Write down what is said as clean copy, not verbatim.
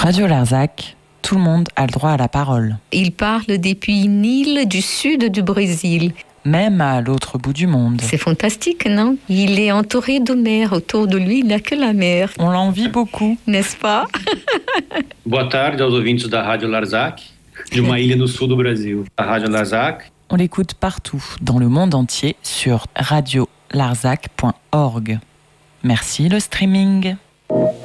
Sur Radio Larzac, tout le monde a le droit à la parole. Il parle depuis une île du sud du Brésil. Même à l'autre bout du monde. C'est fantastique, non? Il est entouré de mer. Autour de lui, il n'y a que la mer. On l'envie beaucoup. N'est-ce pas? Boa tarde aos ouvintes da Rádio Larzac, de uma ilha no sul do Brasil. A Rádio Larzac. On l'écoute partout, dans le monde entier, sur radiolarzac.org. Merci le streaming.